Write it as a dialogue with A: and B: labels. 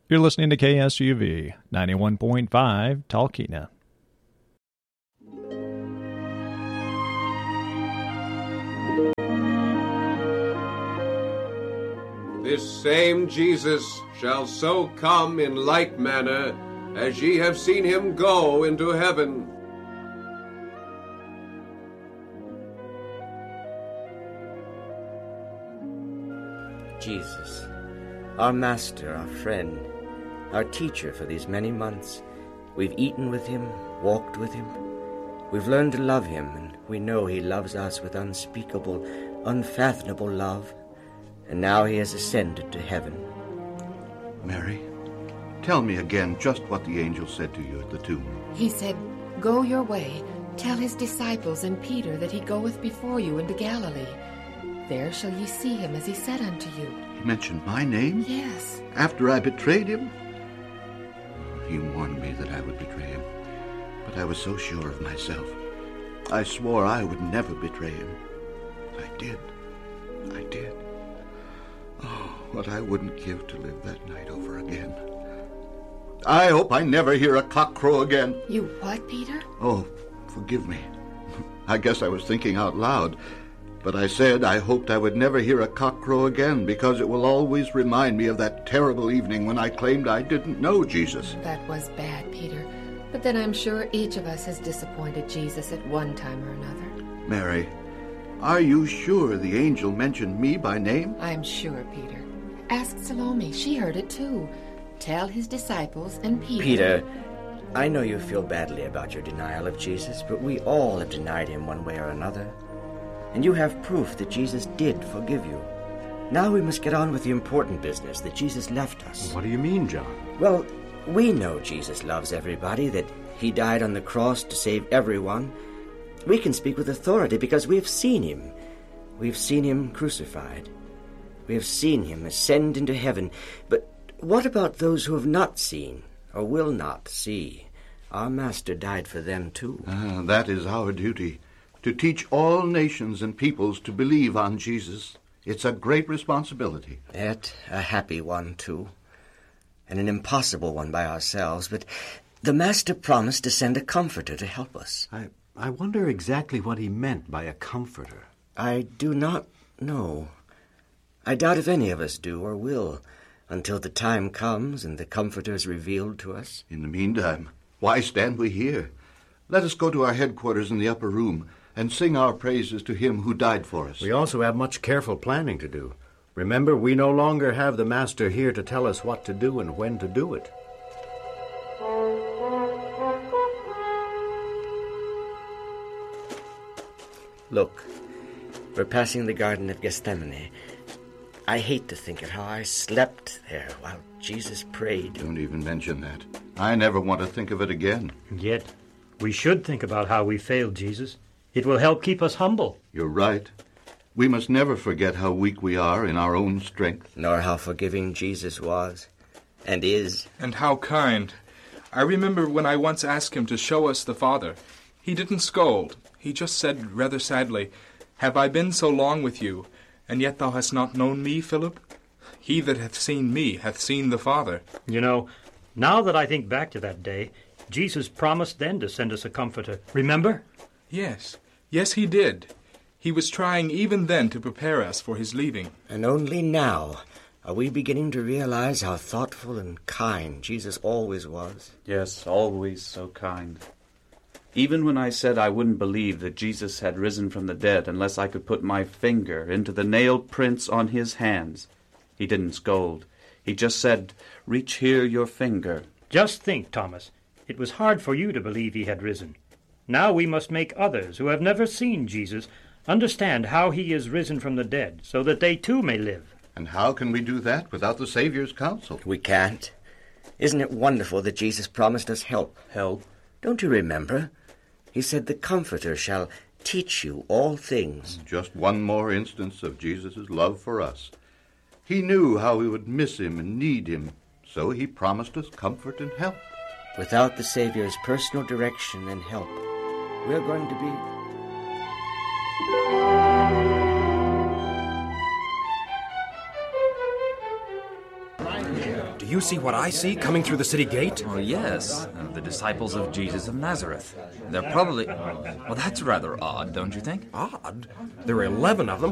A: You're listening to KSUV 91.5 Talkeetna.
B: This same Jesus shall so come in like manner as ye have seen him go into heaven.
C: Jesus, our master, our friend, our teacher for these many months. We've eaten with him, walked with him. We've learned to love him, and we know he loves us with unspeakable, unfathomable love. And now he has ascended to heaven.
D: Mary, tell me again just what the angel said to you at the tomb.
E: He said, "Go your way, tell his disciples and Peter that he goeth before you into Galilee. There shall ye see him as he said unto you."
D: He mentioned my name?
E: Yes.
D: After I betrayed him? He warned me that I would betray him, but I was so sure of myself. I swore I would never betray him. I did. Oh, what I wouldn't give to live that night over again. I hope I never hear a cock crow again.
E: You what, Peter?
D: Oh, forgive me. I guess I was thinking out loud. But I said I hoped I would never hear a cock crow again, because it will always remind me of that terrible evening when I claimed I didn't know Jesus.
E: That was bad, Peter. But then I'm sure each of us has disappointed Jesus at one time or another.
D: Mary, are you sure the angel mentioned me by name?
E: I'm sure, Peter. Ask Salome. She heard it too. Tell his disciples and Peter.
C: Peter, I know you feel badly about your denial of Jesus, but we all have denied him one way or another. And you have proof that Jesus did forgive you. Now we must get on with the important business that Jesus left us.
F: What do you mean, John?
C: Well, we know Jesus loves everybody, that he died on the cross to save everyone. We can speak with authority because we have seen him. We've seen him crucified. We have seen him ascend into heaven. But what about those who have not seen or will not see? Our Master died for them too.
D: That is our duty. To teach all nations and peoples to believe on Jesus. It's a great responsibility.
C: Yet a happy one, too. And an impossible one by ourselves. But the Master promised to send a comforter to help us.
F: I wonder exactly what he meant by a comforter.
C: I do not know. I doubt if any of us do or will, until the time comes and the comforter is revealed to us.
D: In the meantime, why stand we here? Let us go to our headquarters in the upper room and sing our praises to him who died for us.
F: We also have much careful planning to do. Remember, we no longer have the Master here to tell us what to do and when to do it.
C: Look, we're passing the Garden of Gethsemane. I hate to think of how I slept there while Jesus prayed.
D: Don't even mention that. I never want to think of it again.
G: Yet, we should think about how we failed Jesus. It will help keep us humble.
D: You're right. We must never forget how weak we are in our own strength.
C: Nor how forgiving Jesus was, and is.
H: And how kind. I remember when I once asked him to show us the Father. He didn't scold. He just said rather sadly, "Have I been so long with you, and yet thou hast not known me, Philip? He that hath seen me hath seen the Father."
G: You know, now that I think back to that day, Jesus promised then to send us a comforter. Remember?
H: Yes, he did. He was trying even then to prepare us for his leaving.
C: And only now are we beginning to realize how thoughtful and kind Jesus always was.
I: Yes, always so kind. Even when I said I wouldn't believe that Jesus had risen from the dead unless I could put my finger into the nail prints on his hands, he didn't scold. He just said, "Reach here your finger."
G: Just think, Thomas. It was hard for you to believe he had risen. Now we must make others who have never seen Jesus understand how he is risen from the dead, so that they too may live.
D: And how can we do that without the Savior's counsel?
C: We can't. Isn't it wonderful that Jesus promised us help?
I: Help?
C: Don't you remember? He said the Comforter shall teach you all things.
D: Just one more instance of Jesus' love for us. He knew how we would miss him and need him, so he promised us comfort and help.
C: Without the Savior's personal direction and help, we're going to be...
J: Do you see what I see coming through the city gate?
K: Oh, yes. The disciples of Jesus of Nazareth. They're probably... Well, that's rather odd, don't you think?
J: Odd? There are 11 of them.